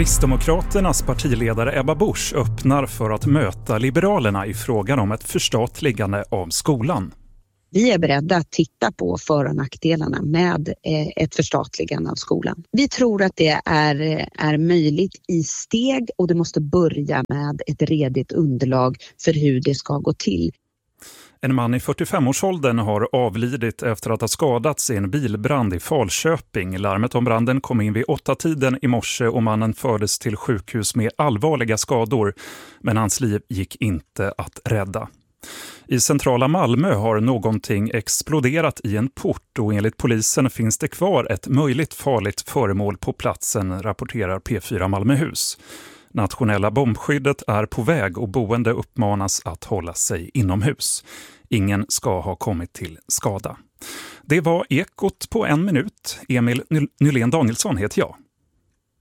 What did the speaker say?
Kristdemokraternas partiledare Ebba Busch öppnar för att möta Liberalerna i frågan om ett förstatligande av skolan. Vi är beredda att titta på för- och nackdelarna med ett förstatligande av skolan. Vi tror att det är möjligt i steg och det måste börja med ett redigt underlag för hur det ska gå till. En man i 45-årsåldern har avlidit efter att ha skadats i en bilbrand i Falköping. Larmet om branden kom in vid 8-tiden i morse och mannen fördes till sjukhus med allvarliga skador. Men hans liv gick inte att rädda. I centrala Malmö har någonting exploderat i en port och enligt polisen finns det kvar ett möjligt farligt föremål på platsen, rapporterar P4 Malmöhus. Nationella bombskyddet är på väg och boende uppmanas att hålla sig inomhus. Ingen ska ha kommit till skada. Det var Ekot på 1 minut. Emil Nylén Danielsson heter jag.